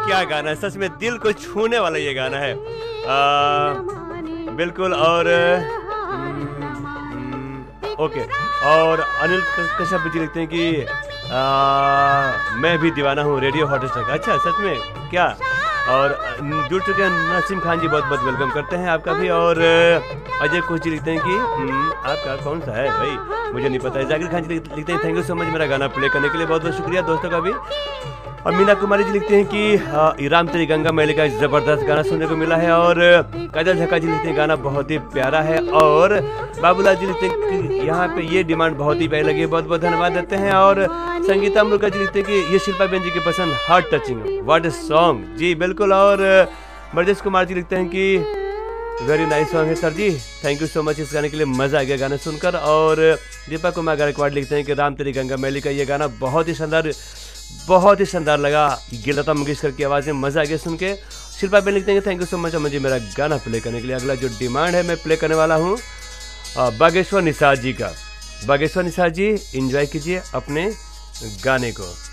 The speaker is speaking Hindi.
क्या गाना है, सच में दिल को छूने वाला ये गाना है। बिल्कुल। और ओके। और अनिल कश्यप जी लिखते हैं कि मैं भी दीवाना हूँ रेडियो हॉटस्टार का। अच्छा, सच में क्या? और जुड़ चुके हैं नसीम खान जी, बहुत बहुत वेलकम करते हैं आपका भी। और अजय कुछ जी लिखते हैं कि आपका कौन सा है भाई, मुझे नहीं पता है। जाकिर खान जी लिखते हैं थैंक यू सो मच मेरा गाना प्ले करने के लिए, बहुत बहुत शुक्रिया दोस्तों का भी। और मीना कुमारी जी लिखते हैं कि राम तेरी गंगा मैली का जबरदस्त गाना सुनने को मिला है। और काजल झक्का जी लिखते हैं गाना बहुत ही प्यारा है। और बाबूलाल जी लिखते हैं कि यहाँ पे ये डिमांड बहुत ही प्यारी लगी है, बहुत बहुत धन्यवाद देते हैं। और संगीता मुल्का जी लिखते हैं कि ये शिल्पा बेन जी की पसंद heart touching, what a song. जी बिल्कुल। और ब्रजेश कुमार जी लिखते हैं कि वेरी नाइस सॉन्ग है sir ji, thank you so much, इस गाने के लिए मजा आ गया गाना सुनकर। और दीपक कुमार गायकवाड़ लिखते हैं कि राम तेरी गंगा मैली का ये गाना बहुत ही शानदार लगा, लता मंगेशकर की आवाज़ में मजा आ गया सुन के। शिल्पा बेन लिखते हैं थैंक यू सो मच मुझे मेरा गाना प्ले करने के लिए। अगला जो डिमांड है मैं प्ले करने वाला हूँ बागेश्वर निसार जी का। बागेश्वर निसार जी एंजॉय कीजिए अपने गाने को।